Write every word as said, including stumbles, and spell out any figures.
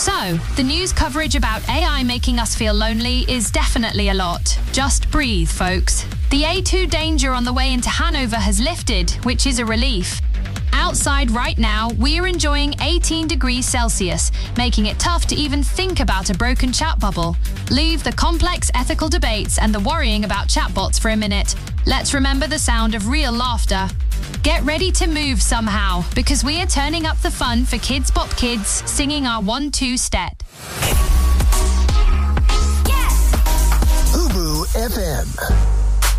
So, the news coverage about A I making us feel lonely is definitely a lot. Just breathe, folks. The A two danger on the way into Hanover has lifted, which is a relief. Outside right now, we're enjoying eighteen degrees Celsius, making it tough to even think about a broken chat bubble. Leave the complex ethical debates and the worrying about chatbots for a minute. Let's remember the sound of real laughter. Get ready to move somehow, because we are turning up the fun for Kids Bop Kids, singing our one two step. Ubu F M.